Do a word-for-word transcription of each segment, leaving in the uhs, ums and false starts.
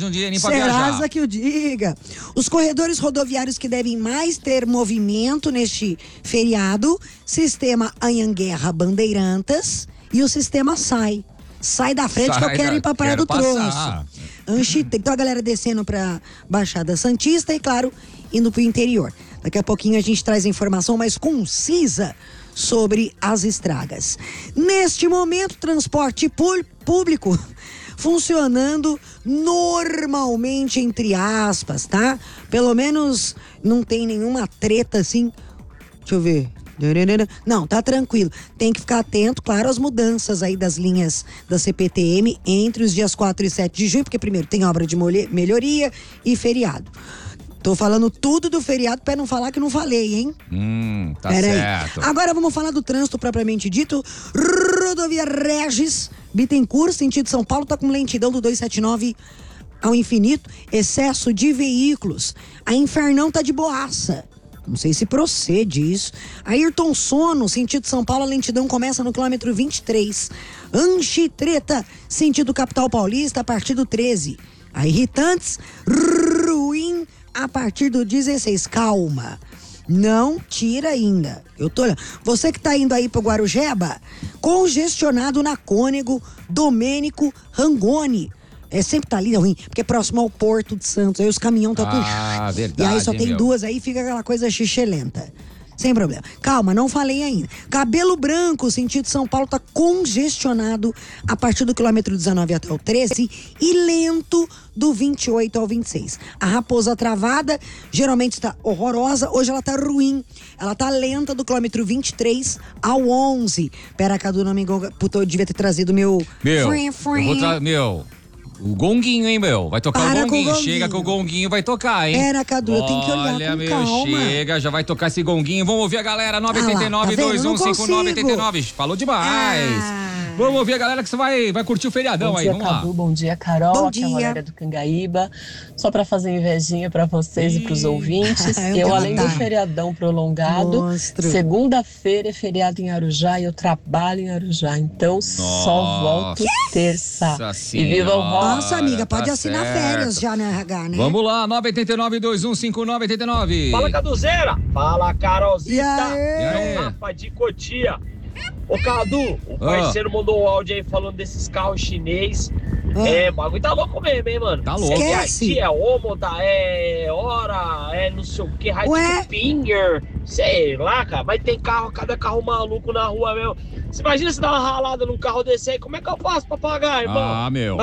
de um dinheirinho pra viajar. Serasa que o diga. Os corredores rodoviários que devem mais ter movimento neste feriado, sistema Anhanguera Bandeirantas e o sistema SAI. Sai da frente Sai que eu quero da- ir pra Praia quero do Troço. passar. Anchieta. Então a galera descendo pra Baixada Santista e, claro, indo pro interior. Daqui a pouquinho a gente traz a informação mais concisa sobre as estragas. Neste momento, transporte pu- público funcionando normalmente, entre aspas, tá? Pelo menos não tem nenhuma treta assim. Deixa eu ver. Não, tá tranquilo. Tem que ficar atento, claro, às mudanças aí das linhas da C P T M entre os dias quatro e sete de junho, porque primeiro tem obra de molhe- melhoria e feriado. Tô falando tudo do feriado pra não falar que não falei, hein? Hum, tá Pera certo. aí. Agora vamos falar do trânsito propriamente dito. Rodovia Regis Bittencourt, sentido São Paulo, tá com lentidão do duzentos e setenta e nove ao infinito. Excesso de veículos. A Infernão tá de boaça. Não sei se procede isso. Ayrton Sono, sentido São Paulo, a lentidão começa no quilômetro vinte e três. Anchitreta, sentido Capital Paulista, a partir do treze. A Irritantes, ruim a partir do dezesseis. Calma. Não tira ainda. Eu tô olhando. Você que tá indo aí pro Guarujeba, congestionado na Cônego, Domênico Rangoni. É, sempre tá ali, é ruim, porque é próximo ao Porto de Santos. Aí os caminhões tá tudo. Ah, verdade, E aí só tem meu. duas, aí fica aquela coisa xixelenta. Sem problema. Calma, não falei ainda. Cabelo Branco, sentido São Paulo, tá congestionado a partir do quilômetro dezenove até o treze e lento do vinte e oito ao vinte e seis. A Raposa Travada geralmente está horrorosa, hoje ela tá ruim. Ela tá lenta do quilômetro vinte e três ao onze. Pera, Cadu, não me engano. Puta, eu devia ter trazido meu... Meu, Frim, eu frim. vou tra... Meu, o gonguinho, hein, meu? Vai tocar Para o com o gonguinho. gonguinho. Chega que o gonguinho vai tocar, hein? Pera, Cadu, eu tenho que olhar Olha, com meu, calma. chega, já vai tocar esse gonguinho. Vamos ouvir a galera, nove Ah lá, oito nove, tá vendo? dois um cinco nove, Não oito nove. Falou demais. Ah. Vamos ouvir a galera que você vai, vai curtir o feriadão Bom aí, dia, vamos lá. Cadu, bom dia, Carol, Bom aqui é a dia. Valéria do Cangaíba. Só para fazer invejinha para vocês e para os ouvintes. Eu eu, quero além do matar. feriadão prolongado, Monstro. segunda-feira é feriado em Arujá e eu trabalho em Arujá. Então só volto terça. Nossa E viva o Senhora. rock! Nossa, amiga, pode tá assinar certo. férias já na R H, né? Vamos lá, nove oito nove, dois um cinco nove, oito nove. Fala, Caduzeira! Fala, E Carolzita! aí? E aí? É o Rafa de Cotia. Ô, Cadu, o Ah. parceiro mandou um áudio aí falando desses carros chinês. Ah. É, o bagulho tá louco mesmo, hein, mano? Tá louco. É Esquece. aqui, é Omoda, é Hora, é não sei o que, Ué? Finger, sei lá, cara. Mas tem carro, cada carro maluco na rua mesmo. Você imagina se dá uma ralada num carro desse aí, como é que eu faço pra pagar, irmão? Ah, meu.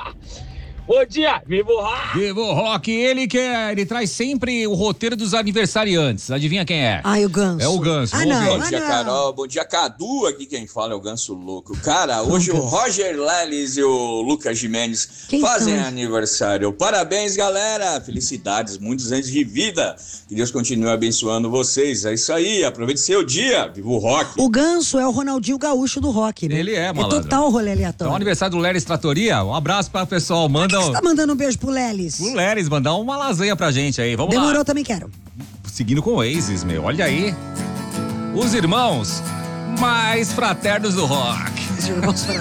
Bom dia, viva o rock! Viva o Rock, ele que é, ele traz sempre o roteiro dos aniversariantes. Adivinha quem é? Ai, o Ganso. É o Ganso, Ah, vamos não, ver. ah, Bom dia, não. Carol. Bom dia, Cadu. Aqui quem fala é o Ganso Louco. Cara, hoje o Roger Lelis e o Lucas Jimenez Quem fazem são? aniversário. Parabéns, galera. Felicidades, muitos anos de vida. Que Deus continue abençoando vocês. É isso aí. Aproveite seu dia. Viva o rock. O Ganso é o Ronaldinho Gaúcho do rock, né? Ele é, malandro. É total rolê Então, aleatório. aniversário do Leris Tratoria. Um abraço para o pessoal. Manda Você tá o mandando um beijo pro Lelis? o Leris, mandar uma lasanha pra gente aí. Vamos Demorou, lá. também quero. Seguindo com o Oasis, meu. Olha aí. Os irmãos mais fraternos do rock. Os irmãos